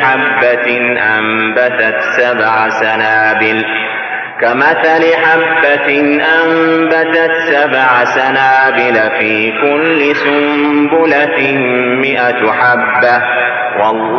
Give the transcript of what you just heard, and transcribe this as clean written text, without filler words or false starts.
كمثل حبة أنبتت 7 سنابل في كل سنبلة 100 حبة والله